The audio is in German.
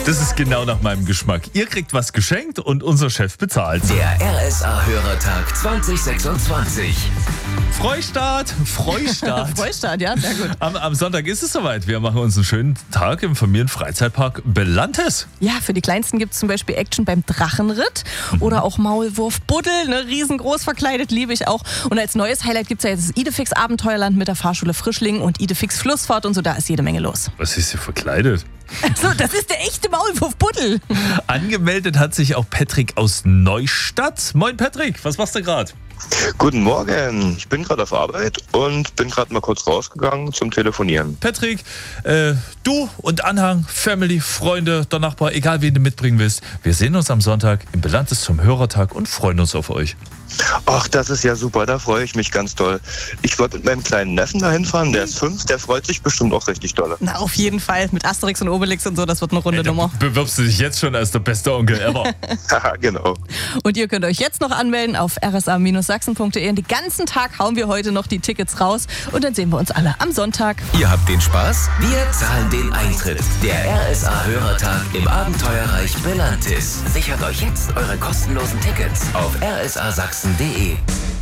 Das ist genau nach meinem Geschmack. Ihr kriegt was geschenkt und unser Chef bezahlt. Der RSA-Hörertag 2026. Freustart. Freustart, ja, sehr gut. Am Sonntag ist es soweit. Wir machen uns einen schönen Tag im Familienfreizeitpark Belantes. Ja, für die Kleinsten gibt es zum Beispiel Action beim Drachenritt oder auch Maulwurf-Buddel, ne, riesengroß verkleidet, liebe ich auch. Und als neues Highlight gibt es ja jetzt das Idefix Abenteuerland mit der Fahrschule Frischling und Idefix Flussfahrt und so, da ist jede Menge los. Was ist hier verkleidet? So, das ist der echte Maulwurf-Buddel. Angemeldet hat sich auch Patrick aus Neustadt. Moin Patrick, was machst du gerade? Guten Morgen, ich bin gerade auf Arbeit und bin gerade mal kurz rausgegangen zum Telefonieren. Patrick, du und Anhang, Family, Freunde, der Nachbar, egal wen du mitbringen willst. Wir sehen uns am Sonntag im Belantes zum Hörertag und freuen uns auf euch. Ach, das ist ja super, da freue ich mich ganz doll. Ich wollte mit meinem kleinen Neffen da hinfahren, der ist 5, der freut sich bestimmt auch richtig doll. Na, auf jeden Fall. Mit Asterix und Obelix und so, das wird eine runde Nummer. Bewirbst du dich jetzt schon als der beste Onkel ever. Haha, genau. Und ihr könnt euch jetzt noch anmelden auf rsa-sachsen.de. Und den ganzen Tag hauen wir heute noch die Tickets raus. Und dann sehen wir uns alle am Sonntag. Ihr habt den Spaß? Wir zahlen den Eintritt. Der RSA-Hörertag im Abenteuerreich Belantis. Sichert euch jetzt eure kostenlosen Tickets auf rsasachsen.de.